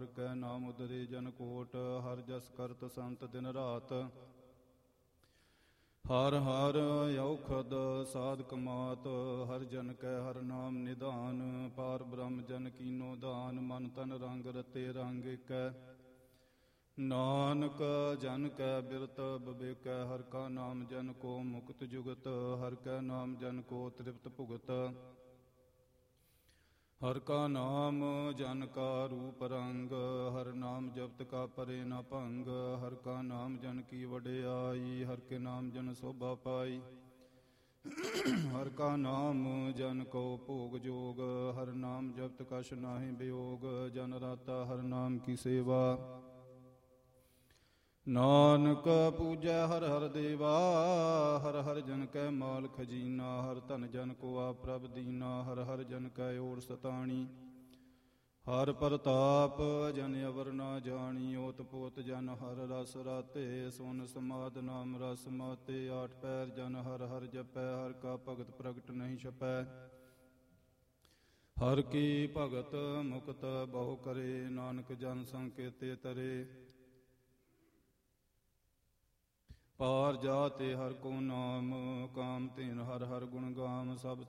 ਹਰ ਕੈ ਨਾਮ ਉਦਰੇ ਜਨ ਕੋਟ। ਹਰ ਜਸ ਕਰਤ ਸੰਤ ਦਿਨ ਰਾਤ। ਹਰ ਹਰ ਔਖਦ ਸਾਧਕ ਮਾਤ। ਹਰ ਜਨ ਕੈ ਹਰ ਨਾਮ ਨਿਧਾਨ। ਪਾਰ ਬ੍ਰਹਮ ਜਨ ਕੀਨੋ ਦਾਨ। ਮਨ ਤਨ ਰੰਗ ਰਤੇ ਰੰਗ ਏਕੈ। ਨਾਨਕ ਜਨ ਕੈ ਬਿਰਤ ਬਿਬੇਕੈ। ਹਰ ਕਾ ਨਾਮ ਜਨ ਕੋ ਮੁਕਤ ਜੁਗਤ। ਹਰ ਕੈ ਨਾਮ ਜਨ ਕੋ ਤ੍ਰਿਪਤ ਭੁਗਤ। ਹਰ ਕਾ ਨਾਮ ਜਨ ਕਾ ਰੂਪ ਰੰਗ। ਹਰ ਨਾਮ ਜਪਤ ਕਾ ਪਰੇ ਨ ਭੰਗ। ਹਰ ਕਾ ਨਾਮ ਜਨ ਕੀ ਵਡਿਆਈ। ਹਰ ਕੇ ਨਾਮ ਜਨ ਸੋਭਾ ਪਾਈ। ਹਰ ਕਾ ਨਾਮ ਜਨ ਕੋ ਭੋਗ ਜੋਗ। ਹਰ ਨਾਮ ਜਪਤ ਕਛ ਨਾਹਿ ਬਿਯੋਗ। ਜਨ ਰਾਤਾ ਹਰ ਨਾਮ ਕੀ ਸੇਵਾ। ਨਾਨਕ ਪੂਜੈ ਹਰ ਹਰ ਦੇਵਾ। ਹਰ ਹਰ ਜਨ ਕੈ ਮਾਲ ਖਜੀਨਾ। ਹਰ ਧਨ ਜਨ ਕੋ ਆਪ ਪ੍ਰਭ ਦੀਨਾ। ਹਰ ਹਰ ਜਨ ਕੈ ਓਟ ਸਤਾਣੀ। ਹਰ ਪ੍ਰਤਾਪ ਜਨ ਅਵਰ ਨਾ ਜਾਣੀ। ਓਤ ਪੋਤ ਜਨ ਹਰ ਰਸ ਰਾਤੇ। ਸੁਨ ਸਮਾਦ ਨਾਮ ਰਸ ਮਾਤੇ। ਆਠ ਪੈਰ ਜਨ ਹਰ ਹਰ ਜਪੈ। ਹਰ ਕਾ ਭਗਤ ਪ੍ਰਗਟ ਨਹੀਂ ਛਪੈ। ਹਰ ਕੀ ਭਗਤ ਮੁਕਤ ਬਹੁ ਕਰੇ। ਨਾਨਕ ਜਨ ਸੰਕੇਤੇ ਤਰੇ। ਪਾਰ ਜਾਤੇ ਹਰ ਕੋ ਨਾਮ। ਕਾਮ ਧੇਨ ਹਰ ਹਰ ਗੁਣ ਗਾਮ। ਸਭ